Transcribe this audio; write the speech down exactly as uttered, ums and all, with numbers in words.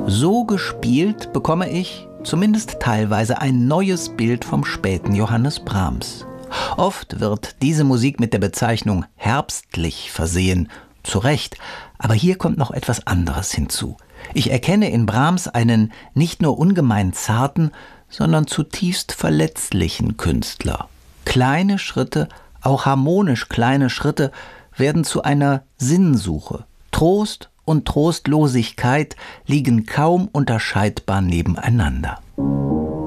So gespielt bekomme ich, zumindest teilweise, ein neues Bild vom späten Johannes Brahms. Oft wird diese Musik mit der Bezeichnung herbstlich versehen. Zu Recht, aber hier kommt noch etwas anderes hinzu. Ich erkenne in Brahms einen nicht nur ungemein zarten, sondern zutiefst verletzlichen Künstler. Kleine Schritte, auch harmonisch kleine Schritte, werden zu einer Sinnsuche. Trost und Trostlosigkeit liegen kaum unterscheidbar nebeneinander.